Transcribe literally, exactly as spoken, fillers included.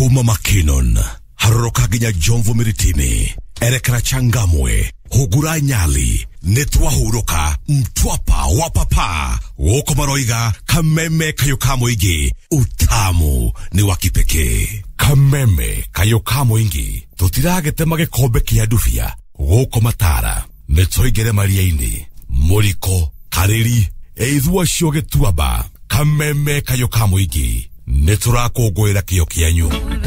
Kuma Makinon, haroroka nginya Jomvu Miritini, erekera Changamwe, hugura Nyali, nitwahuruka Mtwapa wapapa, woko Maroiga, Kameme kayo Kamuingi, utamu ni wakipekee. Kameme kayo Kamuingi, tutiragete magikombe kia ndubia, woko Matara, nitsoigere Mariaini, Muriko, Kariri, eithua cio gituaba. Kameme kayo Kamuingi, niturakungwira kio kianyu.